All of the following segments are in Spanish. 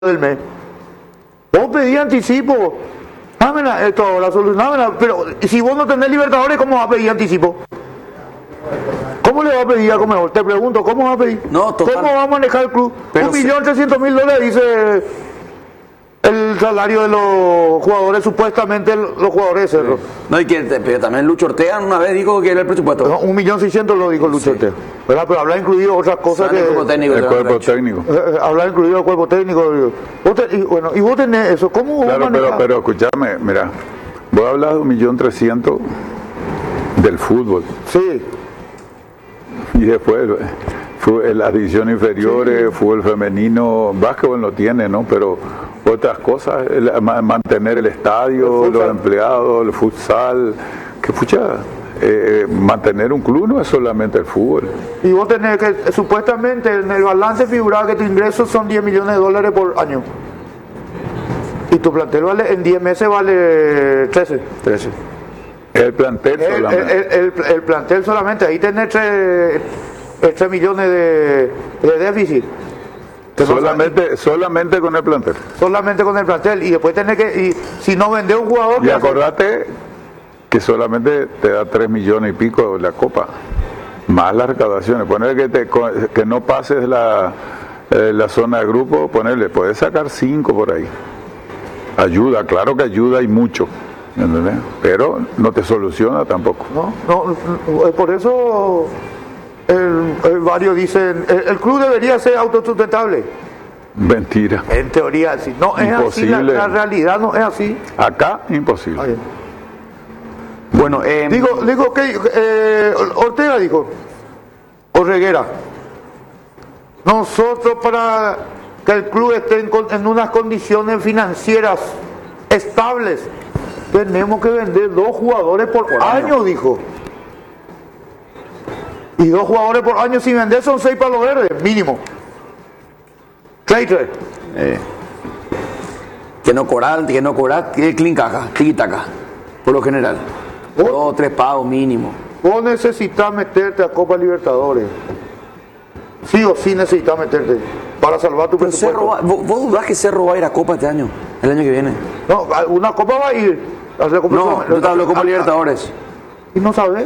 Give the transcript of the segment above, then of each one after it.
del mes. Vos pedís anticipo. Dámela esto ahora, solucionámela. Pero si vos no tenés Libertadores, ¿cómo vas a pedir anticipo? ¿Cómo le va a pedir a Conmebol? Te pregunto, ¿cómo va a pedir? No, total. ¿Cómo va a manejar el club? Pero 1.300.000 dice el salario de los jugadores, supuestamente los jugadores de Cerro. No, pero también Lucho Ortega una vez dijo que era el presupuesto. No, 1.600.000 lo dijo Lucho Ortega. ¿Verdad? Pero habla incluido otras cosas El que... cuerpo técnico. El cuerpo técnico. Habla incluido el cuerpo técnico. Y vos tenés eso. ¿Cómo vos Claro, manejás? pero escúchame, mira, vos hablas de 1.300.000 del fútbol. Sí. Y después las divisiones inferiores, fútbol femenino, básquetbol no tiene, ¿no? Pero otras cosas, mantener el estadio, los empleados, el futsal, que pucha, mantener un club no es solamente el fútbol. Y vos tenés que, supuestamente en el balance figuraba que tu ingreso son 10 millones de dólares por año. Y tu plantel vale, en 10 meses vale 13. El plantel solamente. El plantel solamente, ahí tenés 3 millones de déficit. Solamente con el plantel. Solamente con el plantel. Y después tenés que, y si no vendés un jugador... Y acordate que solamente te da 3 millones y pico la copa, más las recaudaciones. Poner que no pases la zona de grupo, ponerle, puedes sacar 5 por ahí. Ayuda, claro que ayuda y mucho, ¿entendés? Pero no te soluciona tampoco. No, por eso varios dicen, el club debería ser autosustentable. Mentira. En teoría, sí. No es Imposible. así, la realidad no es así. Acá, imposible. Ay. Bueno, Digo que Ortega dijo, o Reguera, nosotros para que el club esté en unas condiciones financieras estables, tenemos que vender 2 jugadores por año, dijo. Y 2 jugadores por año sin vender son 6 palos verdes, mínimo. 3. que no cobrar, que clean caja, tiki-taka, por lo general. 2 o 3 pagos mínimo. Vos necesitas meterte a Copa Libertadores. Sí o sí necesitas meterte para salvar tu Pero presupuesto. ¿vos dudás que Cerro va a ir a Copa este año? El año que viene. No, una Copa va a ir. No, yo te hablo Copa Libertadores. Y no sabes.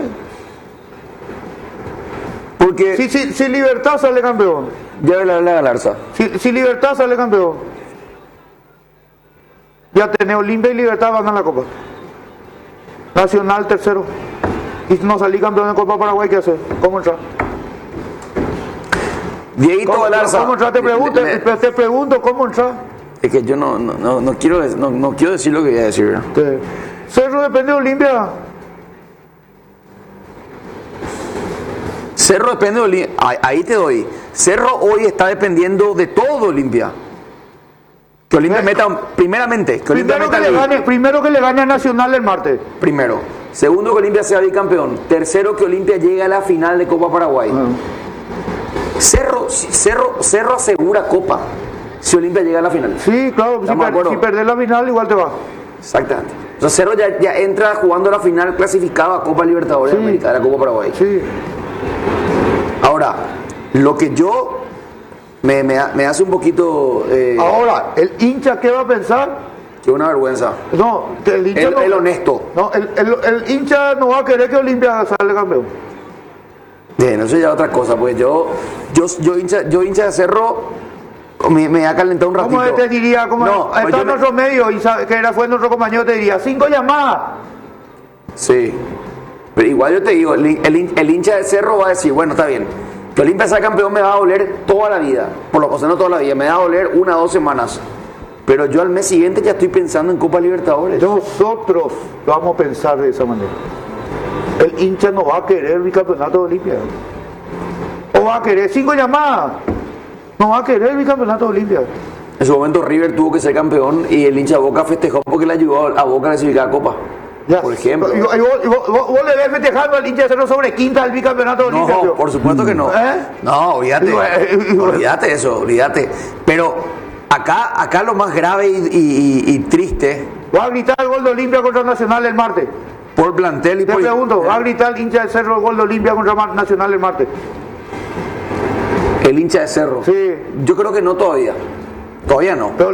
Porque Si Libertad sale campeón. ya ve la Galarza. Si Libertad sale campeón. Ya tenés Olimpia y Libertad van a la Copa. Nacional tercero. Y no salí campeón de Copa Paraguay, ¿qué hacer? ¿Cómo entrar? Dieguito Galarza. ¿Cómo entrar? Te pregunto, ¿cómo entrar? Es que yo no quiero decir lo que voy a decir, ¿verdad? Cerro depende de Olimpia. Cerro depende de Olimpia. Ahí te doy. Cerro hoy está dependiendo de todo Olimpia. Que Olimpia meta, primeramente, que Olimpia Primero que le gane a Nacional el martes. Primero. Segundo, que Olimpia sea bicampeón. Tercero, que Olimpia llegue a la final de Copa Paraguay. Cerro asegura Copa si Olimpia llega a la final. Sí, claro. Si perdés la final, igual te va. Exactamente. O sea, Cerro ya entra jugando la final clasificado a Copa Libertadores de América, de la Copa Paraguay. Sí. Ahora, lo que yo me hace un poquito... Ahora, ¿el hincha qué va a pensar? que una vergüenza. No, el hincha El honesto. No, el hincha no va a querer que Olimpia salga campeón. Bien, eso ya es otra cosa, pues yo hincha de Cerro me ha calentado un ratito. ¿Cómo te diría? Está en nuestro medio, y fue nuestro compañero, te diría 5 llamadas. Sí, pero igual yo te digo, el hincha de Cerro va a decir, bueno, está bien, que Olimpia sea campeón me va a doler toda la vida, o sea, no toda la vida, me va a doler 1 o 2 semanas, pero yo al mes siguiente ya estoy pensando en Copa Libertadores. Nosotros vamos a pensar de esa manera. El hincha no va a querer el bicampeonato de Olimpia. O va a querer 5 llamadas. No va a querer el bicampeonato de Olimpia. En su momento River tuvo que ser campeón y el hincha Boca festejó porque le ayudó a Boca a recibir la Copa. Ya. Por ejemplo. ¿Y vos le ves festejando al hincha de Cerro sobre quinta del bicampeonato de Olimpia? No, por supuesto que no. No, olvídate eso, olvídate. Pero acá lo más grave y triste... Va a gritar el gol de Olimpia contra Nacional el martes. Por plantel y Te pregunto, ¿va a gritar el hincha de Cerro el gol de Olimpia contra Nacional el martes? El hincha de Cerro. Sí. Yo creo que no todavía. Todavía no. Pero